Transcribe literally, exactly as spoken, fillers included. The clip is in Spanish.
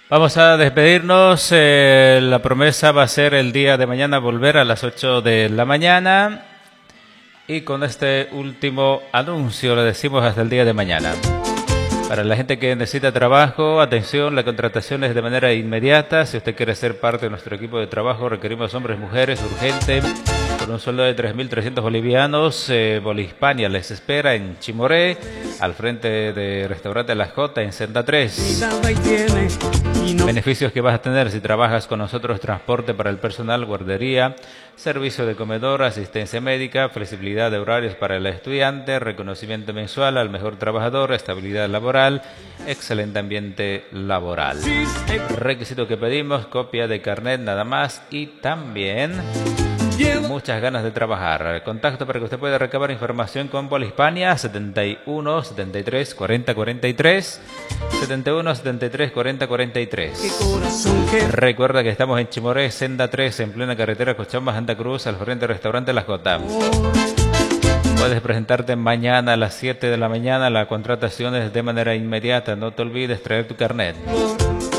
Vamos a despedirnos. Eh, la promesa va a ser el día de mañana volver a las ocho de la mañana. Y con este último anuncio le decimos hasta el día de mañana. Para la gente que necesita trabajo, atención, la contratación es de manera inmediata. Si usted quiere ser parte de nuestro equipo de trabajo, requerimos hombres, mujeres, urgente. Con un sueldo de tres mil trescientos bolivianos, eh, Bolihispania les espera en Chimoré, al frente de Restaurante La Jota en Senda tres. Beneficios que vas a tener si trabajas con nosotros: transporte para el personal, guardería, servicio de comedor, asistencia médica, flexibilidad de horarios para el estudiante, reconocimiento mensual al mejor trabajador, estabilidad laboral, excelente ambiente laboral. Requisito que pedimos: copia de carnet nada más y también muchas ganas de trabajar. Contacto para que usted pueda recabar información con Bolihispania: setenta y uno, setenta y tres, cuarenta, cuarenta y tres, setenta y uno, setenta y tres, cuarenta, cuarenta y tres. Recuerda que estamos en Chimoré, Senda tres, en plena carretera Cochabamba, Santa Cruz, al frente del Restaurante La Jota. Puedes presentarte mañana a las siete de la mañana. La contratación es de manera inmediata. No te olvides traer tu carnet.